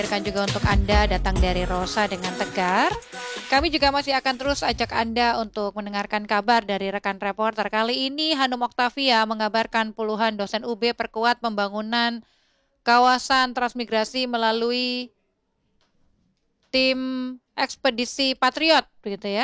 Hadirkan juga untuk Anda datang dari Rosa dengan tegar. Kami juga masih akan terus ajak Anda untuk mendengarkan kabar dari rekan reporter. Kali ini Hanum Oktavia mengabarkan puluhan dosen UB perkuat pembangunan kawasan transmigrasi melalui tim ekspedisi Patriot, begitu ya.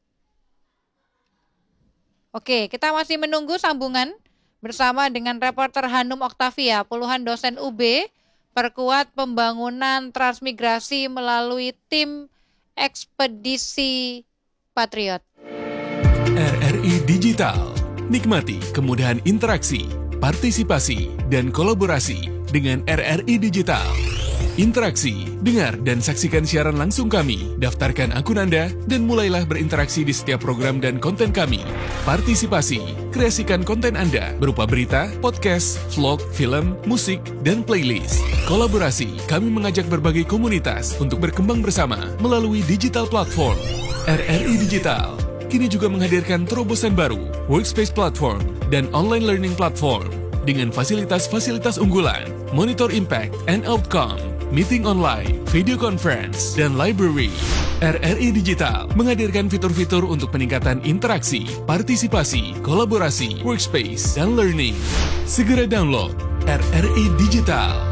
Oke, kita masih menunggu sambungan bersama dengan reporter Hanum Oktavia. Puluhan dosen UB perkuat pembangunan transmigrasi melalui tim ekspedisi Patriot. RRI Digital. Nikmati kemudahan interaksi, partisipasi, dan kolaborasi dengan RRI Digital. Interaksi, dengar dan saksikan siaran langsung kami, daftarkan akun Anda, dan mulailah berinteraksi di setiap program dan konten kami. Partisipasi, kreasikan konten Anda berupa berita, podcast, vlog, film, musik, dan playlist. Kolaborasi, kami mengajak berbagai komunitas untuk berkembang bersama melalui digital platform. RRI Digital kini juga menghadirkan terobosan baru, workspace platform, dan online learning platform dengan fasilitas-fasilitas unggulan, monitor impact and outcome, meeting online, video conference, dan library. RRI Digital menghadirkan fitur-fitur untuk peningkatan interaksi, partisipasi, kolaborasi, workspace, dan learning. Segera download RRI Digital.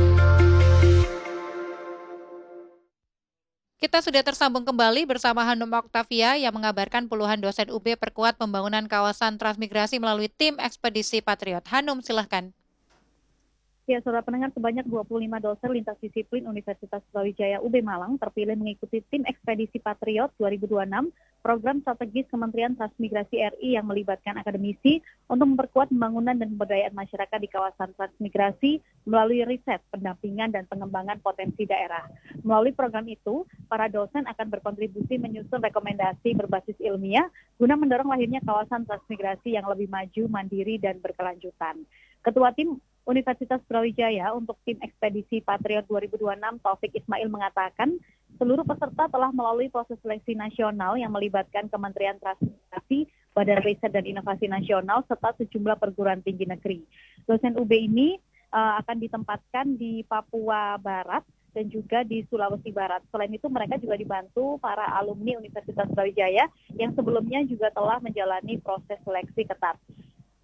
Kita sudah tersambung kembali bersama Hanum Oktavia yang mengabarkan puluhan dosen UB perkuat pembangunan kawasan transmigrasi melalui tim ekspedisi Patriot. Hanum, silahkan. Ya, saudara pendengar, sebanyak 25 dosen lintas disiplin Universitas Brawijaya UB Malang terpilih mengikuti tim ekspedisi Patriot 2026, program strategis Kementerian Transmigrasi RI yang melibatkan akademisi untuk memperkuat pembangunan dan pemberdayaan masyarakat di kawasan transmigrasi melalui riset, pendampingan, dan pengembangan potensi daerah. Melalui program itu, para dosen akan berkontribusi menyusun rekomendasi berbasis ilmiah guna mendorong lahirnya kawasan transmigrasi yang lebih maju, mandiri, dan berkelanjutan. Ketua tim Universitas Brawijaya untuk tim ekspedisi Patriot 2026, Taufik Ismail, mengatakan seluruh peserta telah melalui proses seleksi nasional yang melibatkan Kementerian Transmigrasi, Badan Riset dan Inovasi Nasional, serta sejumlah perguruan tinggi negeri. Dosen UB ini akan ditempatkan di Papua Barat dan juga di Sulawesi Barat. Selain itu, mereka juga dibantu para alumni Universitas Brawijaya yang sebelumnya juga telah menjalani proses seleksi ketat.